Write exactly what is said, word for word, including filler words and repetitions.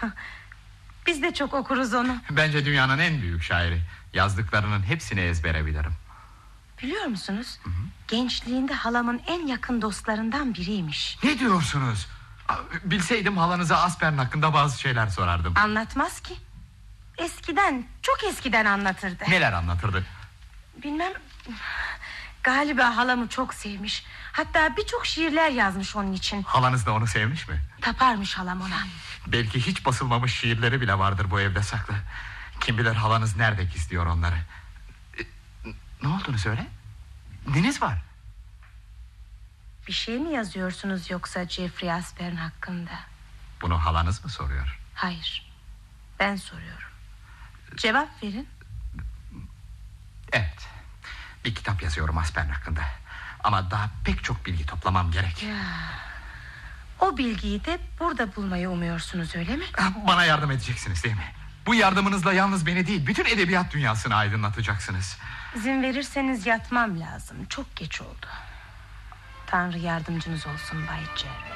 Biz de çok okuruz onu. Bence dünyanın en büyük şairi. Yazdıklarının hepsini ezbere bilirim. Biliyor musunuz? Hı hı. Gençliğinde halamın en yakın dostlarından biriymiş. Ne diyorsunuz? Bilseydim halanıza Aspern hakkında bazı şeyler sorardım. Anlatmaz ki. Eskiden, çok eskiden anlatırdı. Neler anlatırdı? Bilmem. Galiba halamı çok sevmiş. Hatta birçok şiirler yazmış onun için. Halanız da onu sevmiş mi? Taparmış halam ona. Belki hiç basılmamış şiirleri bile vardır bu evde saklı. Kim bilir halanız nerede gizliyor onları. e, Ne olduğunu söyle. Neniz var? Bir şey mi yazıyorsunuz yoksa Jeffrey Aspern hakkında? Bunu halanız mı soruyor? Hayır, ben soruyorum. Cevap verin. Evet, bir kitap yazıyorum Aspern hakkında. Ama daha pek çok bilgi toplamam gerek. Ya, o bilgiyi de burada bulmayı umuyorsunuz, öyle mi? Bana yardım edeceksiniz değil mi? Bu yardımınızla yalnız beni değil, bütün edebiyat dünyasını aydınlatacaksınız. İzin verirseniz yatmam lazım. Çok geç oldu. Tanrı yardımcınız olsun Bay Jerry.